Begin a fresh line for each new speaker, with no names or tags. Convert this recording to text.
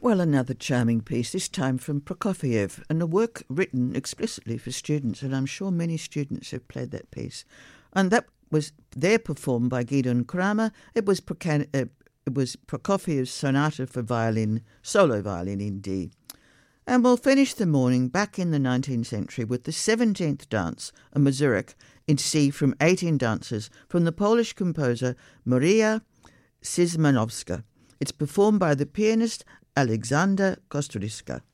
Well, another charming piece, this time from Prokofiev, and a work written explicitly for students, and I'm sure many students have played that piece. And that was there performed by Gidon Kramer. It was Prokofiev's sonata for violin, solo violin in D. And we'll finish the morning back in the 19th century with the 17th dance, a mazurek in C from 18 dances from the Polish composer Maria Szymanowska. It's performed by the pianist Alexander Kostryska.